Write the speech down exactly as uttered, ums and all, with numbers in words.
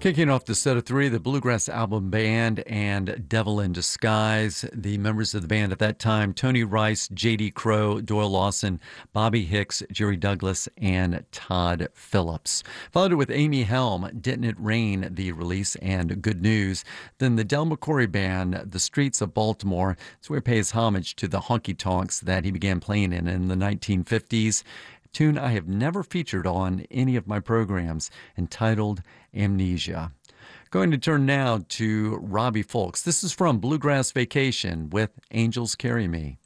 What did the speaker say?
Kicking off the set of three, the Bluegrass Album Band and Devil in Disguise. The members of the band at that time, Tony Rice, J D. Crowe, Doyle Lawson, Bobby Hicks, Jerry Douglas, and Todd Phillips. Followed it with Amy Helm, Didn't It Rain, the release, and Good News. Then the Del McCoury Band, The Streets of Baltimore. It's where it pays homage to the honky tonks that he began playing in in the nineteen fifties. Tune I have never featured on any of my programs, entitled Amnesia. Going to turn now to Robbie Fulks. This is from Bluegrass Vacation with Angels Carry Me.